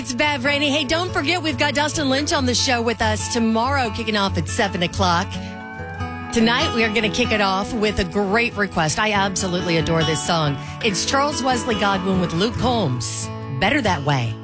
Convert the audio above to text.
It's Bev Rainey. Hey, don't forget, we've got Dustin Lynch on the show with us tomorrow, kicking off at 7 o'clock. Tonight, we are going to kick it off with a great request. I absolutely adore this song. It's Charles Wesley Godwin with Luke Combs. Better That Way.